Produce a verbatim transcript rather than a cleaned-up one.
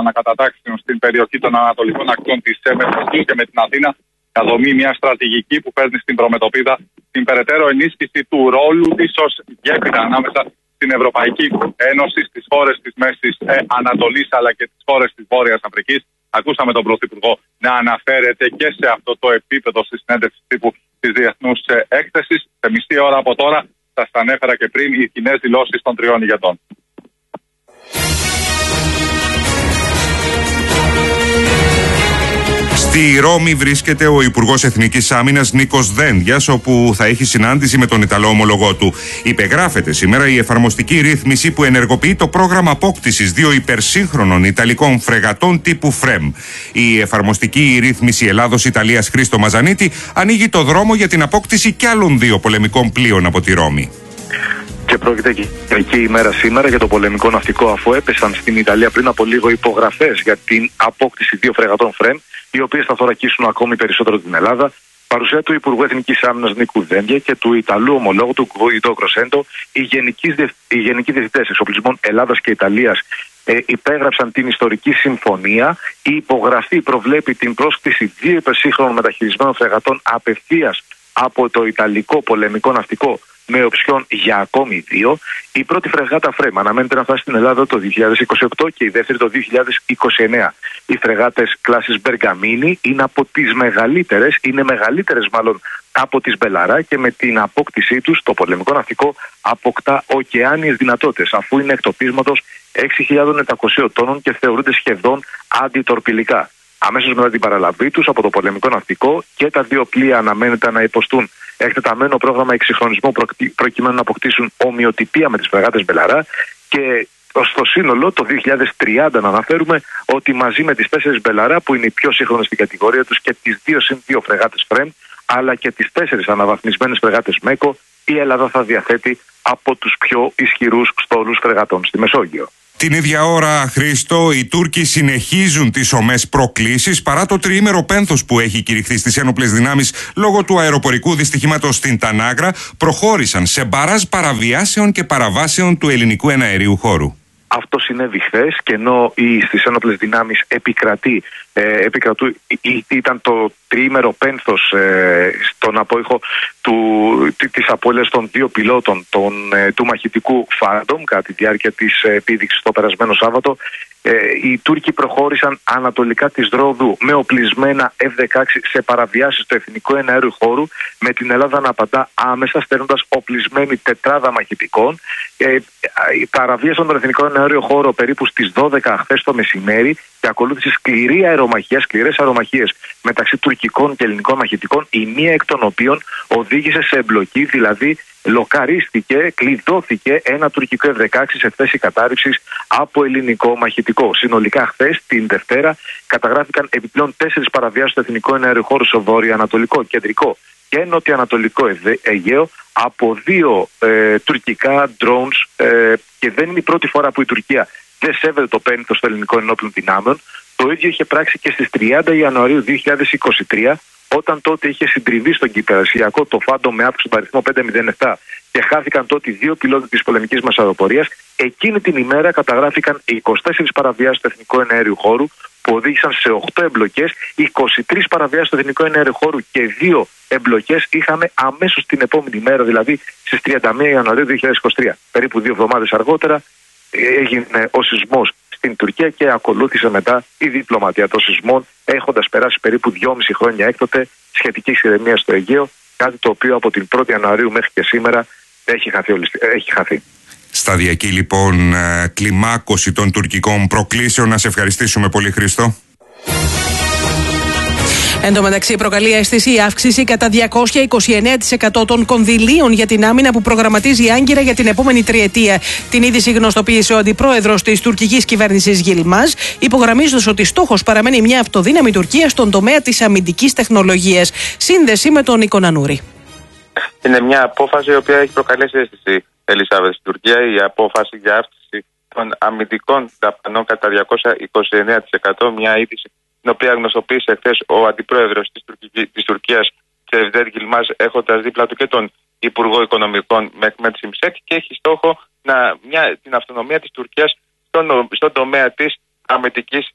ανακατατάξεων στην περιοχή των ανατολικών ακτών της Μεσογείου και με την Αθήνα, καθομή μια στρατηγική που φέρνει στην προμετωπίδα την περαιτέρω ενίσχυση του ρόλου της ως γέφυρα ανάμεσα στην Ευρωπαϊκή Ένωση, στις χώρες της Μέσης ε, Ανατολής αλλά και τις χώρες της Βόρειας Αφρικής. Ακούσαμε τον Πρωθυπουργό να αναφέρεται και σε αυτό το επίπεδο στη συνέντευξη τύπου της Διεθνούς Έκθεσης. Σε μισή ώρα από τώρα, σας τα ανέφερα και πριν, οι κοινές δηλώσεις των τριών ηγετών. Στη Ρώμη βρίσκεται ο Υπουργός Εθνικής Άμυνας Νίκος Δένδιας, όπου θα έχει συνάντηση με τον Ιταλό ομολογό του. Υπεγράφεται σήμερα η εφαρμοστική ρύθμιση που ενεργοποιεί το πρόγραμμα απόκτησης δύο υπερσύγχρονων Ιταλικών φρεγατών τύπου ΦΡΕΜ. Η εφαρμοστική ρύθμιση Ελλάδος-Ιταλίας Χρήστο Μαζανίτη ανοίγει το δρόμο για την απόκτηση κι άλλων δύο πολεμικών πλοίων από τη Ρώμη. Και πρόκειται και η ημέρα σήμερα για το πολεμικό ναυτικό, αφού έπεσαν στην Ιταλία πριν από λίγο υπογραφές για την απόκτηση δύο φρεγατών ΦΡΕΜ, οι οποίες θα θωρακίσουν ακόμη περισσότερο την Ελλάδα. Παρουσία του Υπουργού Εθνικής Άμυνας Νίκου Δένδια και του Ιταλού ομολόγου του Γκουίντο Κροσέντο, οι γενικοί διευθυντές εξοπλισμών Ελλάδας και Ιταλίας ε, υπέγραψαν την ιστορική συμφωνία. Η υπογραφή προβλέπει την πρόσκληση δύο υπερσύγχρονων μεταχειρισμένων φρεγατών απευθείας από το Ιταλικό πολεμικό ναυτικό, με οψιόν για ακόμη δύο. Η πρώτη φρεγάτα ΦΡΕΜ αναμένεται να φτάσει στην Ελλάδα το δύο χιλιάδες είκοσι οκτώ και η δεύτερη το δύο χιλιάδες είκοσι εννέα. Οι φρεγάτες κλάσης Μπεργαμίνη είναι από τις μεγαλύτερες, είναι μεγαλύτερες μάλλον από τις Μπελαρά, και με την απόκτησή τους το πολεμικό ναυτικό αποκτά ωκεάνιες δυνατότητες, αφού είναι εκτοπίσματος έξι χιλιάδες επτακόσιων τόνων και θεωρούνται σχεδόν αντιτορπιλικά. Αμέσως μετά την παραλαβή τους από το πολεμικό ναυτικό, και τα δύο πλοία αναμένεται να υποστούν εκτεταμένο πρόγραμμα εξυγχρονισμού προκειμένου να αποκτήσουν ομοιοτυπία με τις φρεγάτες Μπελαρά, και στο σύνολο το δύο χιλιάδες τριάντα να αναφέρουμε ότι μαζί με τις τέσσερις Μπελαρά, που είναι οι πιο σύγχρονες στην κατηγορία τους, και τις δύο συν δύο φρεγάτες ΦΡΕΜ, αλλά και τις τέσσερις αναβαθμισμένες φρεγάτες ΜΕΚΟ, η Ελλάδα θα διαθέτει από τους πιο ισχυρούς στόλους φρεγατών στη Μεσόγειο. Την ίδια ώρα, Χρήστο, οι Τούρκοι συνεχίζουν τις ομές προκλήσεις παρά το τριήμερο πένθος που έχει κηρυχθεί στις ένοπλες δυνάμεις λόγω του αεροπορικού δυστυχήματος στην Τανάγρα. Προχώρησαν σε μπαράζ παραβιάσεων και παραβάσεων του ελληνικού εναερίου χώρου. Αυτό συνέβη χθες, και ενώ στις ένοπλες δυνάμεις επικρατεί, ε, επικρατού, ήταν το τριήμερο πένθος ε, στον απόϊχο του, της απώλειας των δύο πιλότων των, ε, του μαχητικού Φάντομ κατά τη διάρκεια της επίδειξης το περασμένο Σάββατο. Ε, οι Τούρκοι προχώρησαν ανατολικά της Ρόδου με οπλισμένα εφ δεκαέξι σε παραβιάσεις του εθνικού εναέριου χώρου, με την Ελλάδα να απαντά άμεσα στέλνοντας οπλισμένη τετράδα μαχητικών. Ε, παραβίασαν τον εθνικό εναέριο χώρο περίπου στις δώδεκα χθες το μεσημέρι, και ακολούθησε σκληρή αερομαχία, σκληρές αερομαχίες μεταξύ τουρκικών και ελληνικών μαχητικών, η μία εκ των οποίων οδήγησε σε εμπλοκή, δηλαδή λοκαρίστηκε, κλειδώθηκε ένα τουρκικό εφ δεκαέξι σε θέση κατάρριψης από ελληνικό μαχητικό. Συνολικά χθες, την Δευτέρα, καταγράφηκαν επιπλέον τέσσερις παραβιάσεις του εθνικού εναέριου χώρου στο βόρειο-ανατολικό, κεντρικό και νοτιοανατολικό Αιγαίο από δύο ε, τουρκικά drones, ε, και δεν είναι η πρώτη φορά που η Τουρκία δεν σέβεται το πένθος των ελληνικών ενόπλων δυνάμεων. Το ίδιο είχε πράξει και στις τριάντα Ιανουαρίου δύο χιλιάδες είκοσι τρία, όταν τότε είχε συντριβεί στον κυπερασιακό το Φάντο με αύξηση του αριθμό πεντακόσια επτά και χάθηκαν τότε οι δύο πιλότοι της πολεμικής μας αεροπορίας. Εκείνη την ημέρα καταγράφηκαν είκοσι τέσσερις παραβιάσεις του εθνικού εναέριου χώρου, που οδήγησαν σε οκτώ εμπλοκές, είκοσι τρεις παραβιάσεις του εθνικού εναέριου χώρου και δύο εμπλοκές είχαμε αμέσως την επόμενη μέρα, δηλαδή στις τριάντα μία Ιανουαρίου δύο χιλιάδες είκοσι τρία. Περίπου δύο εβδομάδες αργότερα έγινε ο σεισμός στην Τουρκία και ακολούθησε μετά η διπλωματία των σεισμών, έχοντας περάσει περίπου δυόμιση χρόνια έκτοτε σχετική ηρεμία στο Αιγαίο, κάτι το οποίο από την πρώτη Ιανουαρίου μέχρι και σήμερα έχει χαθεί. Έχει χαθεί. Σταδιακή λοιπόν κλιμάκωση των τουρκικών προκλήσεων. Να σε ευχαριστήσουμε πολύ, Χρήστο. Εν τω μεταξύ, προκαλεί αίσθηση η αύξηση κατά διακόσια είκοσι εννέα τοις εκατό των κονδυλίων για την άμυνα που προγραμματίζει η Άγκυρα για την επόμενη τριετία. Την είδηση γνωστοποίησε ο αντιπρόεδρος της τουρκικής κυβέρνησης Γιλμάζ, υπογραμμίζοντας ότι στόχος παραμένει μια αυτοδύναμη Τουρκία στον τομέα της αμυντικής τεχνολογίας. Σύνδεση με τον Νίκο Νανούρη. Είναι μια απόφαση η οποία έχει προκαλέσει αίσθηση, Ελισάβετ, στην Τουρκία. Η απόφαση για αύξηση των αμυντικών δαπανών κατά διακόσια είκοσι εννέα τοις εκατό, μια είδηση την οποία γνωστοποίησε χθες ο αντιπρόεδρος της, Τουρκική, της Τουρκίας, Cevdet Yilmaz, έχοντας δίπλα του και τον Υπουργό Οικονομικών Mehmet Şimşek, και έχει στόχο να, μια, την αυτονομία της Τουρκίας στον, στον τομέα της αμυντικής